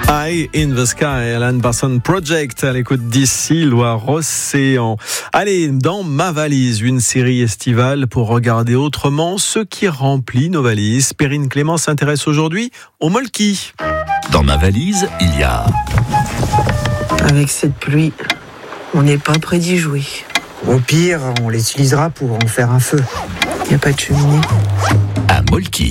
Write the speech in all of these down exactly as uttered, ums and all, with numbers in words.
Eye in the Sky, Alan Parsons Project, à l'écoute d'ici, Loire-Océan. Allez, dans Ma valise, une série estivale pour regarder autrement ce qui remplit nos valises. Perrine Clément s'intéresse aujourd'hui au molki. Dans Ma valise, il y a... Avec cette pluie, on n'est pas près d'y jouer. Au pire, on l'utilisera pour en faire un feu. Il n'y a pas de cheminée. Un molki.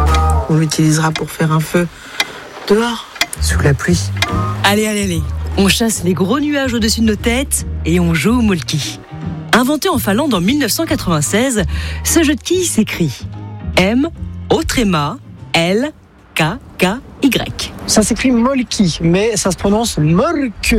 On l'utilisera pour faire un feu dehors. Sous la pluie. Allez, allez, allez. On chasse les gros nuages au-dessus de nos têtes et on joue au molki. Inventé en Finlande en dix-neuf cent quatre-vingt-seize, ce jeu de quilles s'écrit M, O tréma, L, K, K, Y. Ça s'écrit molki, mais ça se prononce molke.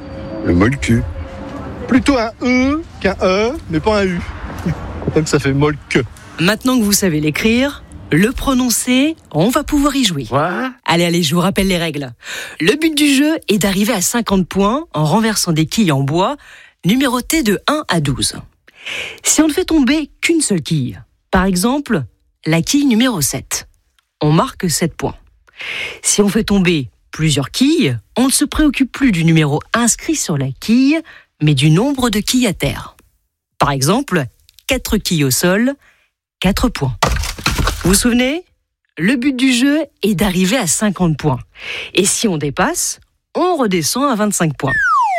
Le molku. Plutôt un E qu'un E, mais pas un U. Donc ça fait molke. Maintenant que vous savez l'écrire, le prononcer, on va pouvoir y jouer. Quoi ? Allez, allez, je vous rappelle les règles. Le but du jeu est d'arriver à cinquante points en renversant des quilles en bois, numérotées de un à douze. Si on ne fait tomber qu'une seule quille, par exemple, la quille numéro sept, on marque sept points. Si on fait tomber plusieurs quilles, on ne se préoccupe plus du numéro inscrit sur la quille, mais du nombre de quilles à terre. Par exemple, quatre quilles au sol, quatre points. Vous vous souvenez ? Le but du jeu est d'arriver à cinquante points. Et si on dépasse, on redescend à vingt-cinq points.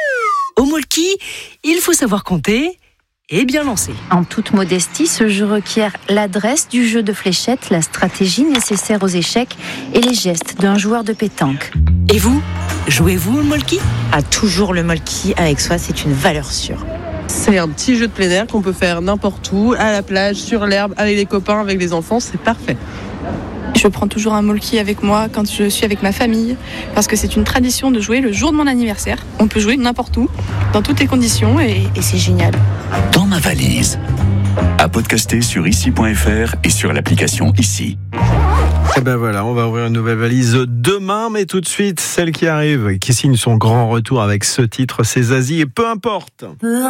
Au molki, il faut savoir compter et bien lancer. En toute modestie, ce jeu requiert l'adresse du jeu de fléchettes, la stratégie nécessaire aux échecs et les gestes d'un joueur de pétanque. Et vous, jouez-vous au molki ? Ah, toujours le molki avec soi, c'est une valeur sûre. C'est un petit jeu de plein air qu'on peut faire n'importe où, à la plage, sur l'herbe, avec les copains, avec les enfants, c'est parfait. Je prends toujours un molki avec moi quand je suis avec ma famille, parce que c'est une tradition de jouer le jour de mon anniversaire. On peut jouer n'importe où, dans toutes les conditions, et, et c'est génial. Dans Ma valise. À podcaster sur ici point f r et sur l'application Ici. Et ben voilà, on va ouvrir une nouvelle valise demain, mais tout de suite, celle qui arrive, qui signe son grand retour avec ce titre, c'est Zazie, et peu importe.